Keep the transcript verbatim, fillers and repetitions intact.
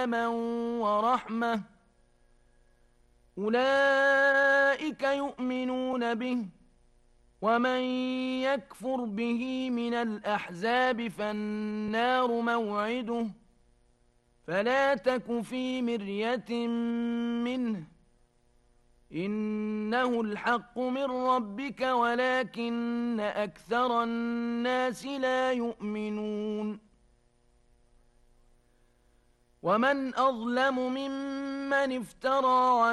سلاما ورحمة أولئك يؤمنون به ومن يكفر به من الأحزاب فالنار موعده فلا تك في مرية منه إنه الحق من ربك ولكن أكثر الناس لا يؤمنون ومن أظلم ممن افترى